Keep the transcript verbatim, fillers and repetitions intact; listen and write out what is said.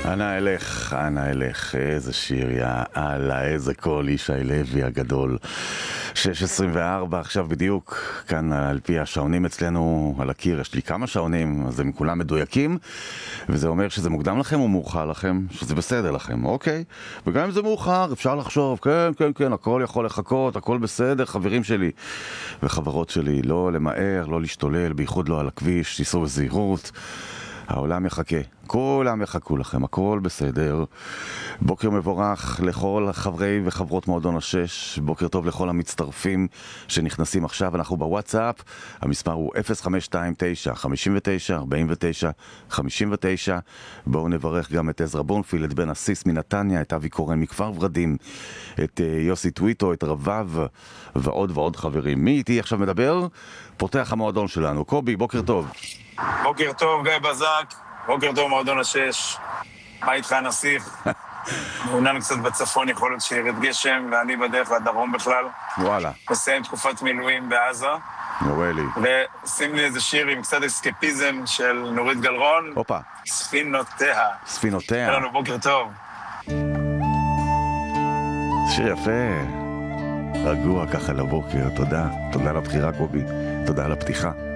אנה אלך, אנה אלך, איזה שיר, יא אללה, איזה קול, ישי לוי הגדול. שש עשרים וארבע עכשיו בדיוק, כאן על פי השעונים אצלנו על הקיר, יש לי כמה שעונים, אז הם כולם מדויקים, וזה אומר שזה מוקדם לכם או מאוחר לכם, שזה בסדר לכם, אוקיי? וגם אם זה מאוחר, אפשר לחשוב, כן, כן, כן, הכל יכול לחכות, הכל בסדר, חברים שלי וחברות שלי, לא למהר, לא להשתולל, בייחוד לא על הכביש, תיסעו בזהירות. העולם יחכה, כולם יחכו לכם, הכל בסדר. בוקר מבורך לכל חברי וחברות מועדון השש, בוקר טוב לכל המצטרפים שנכנסים עכשיו. אנחנו בוואטסאפ, המספר הוא אפס חמש שתיים תשע חמש תשע ארבע תשע חמש תשע. בואו נברך גם את עזרא בונפיל, את בן אסיס מנתניה, את אבי קורן מכפר ורדים, את יוסי טוויטו, את רבב ועוד ועוד חברים. מי איתי עכשיו מדבר? פותח המועדון שלנו, קובי, בוקר טוב. בוקר טוב, גיא בזק, בוקר טוב מועדון השש. מה איתך נסיך? מעונן קצת בצפון, יכול להיות שירד גשם, ואני בדרך לדרום בכלל. וואלה. מסיים תקופת מילואים בעזה. נורא לי. ושים לי איזה שיר עם קצת אסקפיזם של נורית גלרון. הופה. ספינותיה. ספינותיה. תראה לנו בוקר טוב. שיר יפה. רגוע ככה לבוקר, תודה. תודה על הבחירה קובי. תודה על הפתיחה.